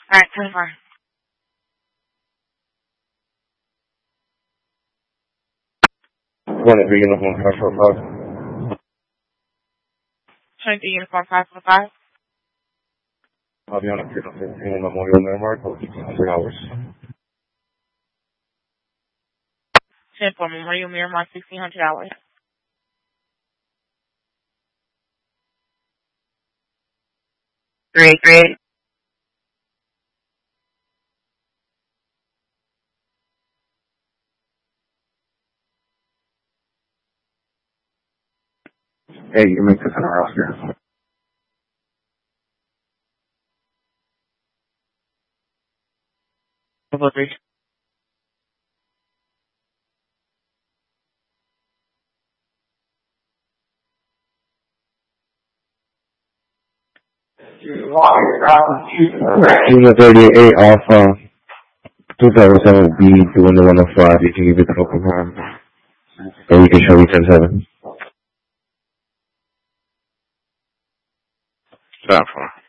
Alright, 24. One at Uniform 545. 23 Uniform 545. I'll be on a 15 Memorial Landmark for 3 hours. 10 for Memorial Miramar, $1,600. Great. Hey, you make this an Oscar. Double 3. Unit 38 Alpha 2007 B doing the 105. You can give it an open hand. And you can show me 10-7. Stop for.